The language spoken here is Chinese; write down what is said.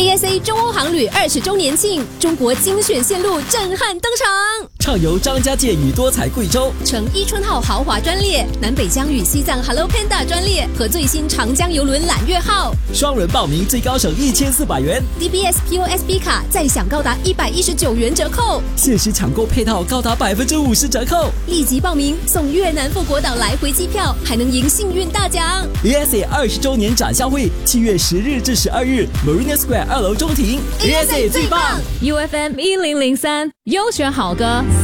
ESA 中欧航旅20周年庆，中国精选线路震撼登场。 畅游张家界与多彩贵州， 乘伊春号豪华专列，南北疆与西藏 Hello Panda 专列和最新长江邮轮揽月号， 双人报名最高省1400元 DBS POSB 卡再享高达119元折扣， 限时抢购配套高达50%折扣， 立即报名送越南富国岛来回机票，还能赢幸运大奖。 ESA 20周年展销会7月10日至12日 Marina Square 2楼中庭 ESA 最棒 UFM 1003优选好歌。